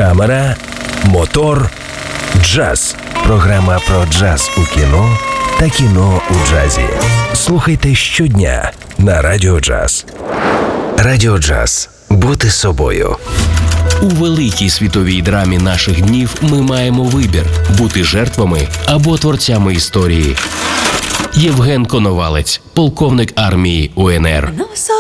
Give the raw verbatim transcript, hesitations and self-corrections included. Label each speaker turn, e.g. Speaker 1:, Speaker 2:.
Speaker 1: камера, мотор, джаз. Програма про джаз у кіно та кіно у джазі. Слухайте щодня на Радіо Джаз. Радіо Джаз. Бути собою.
Speaker 2: У великій світовій драмі наших днів ми маємо вибір – бути жертвами або творцями історії. Євген Коновалець, полковник армії УНР.